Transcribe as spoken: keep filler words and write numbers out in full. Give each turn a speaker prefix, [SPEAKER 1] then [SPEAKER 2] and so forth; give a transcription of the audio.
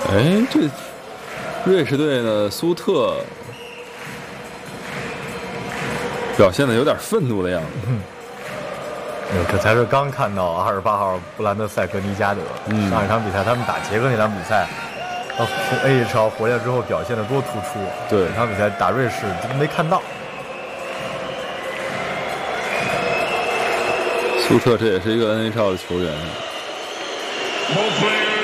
[SPEAKER 1] 哎，这瑞士队的苏特表现的有点愤怒的样子。
[SPEAKER 2] 嗯，这才是刚看到二十八号布兰德塞格尼加德、嗯、上一场比赛他们打捷克那场比赛，从 A H L 回来之后表现的多突出。
[SPEAKER 1] 对，
[SPEAKER 2] 这场比赛打瑞士没看到。
[SPEAKER 1] 苏特这也是一个 N H L 的球员。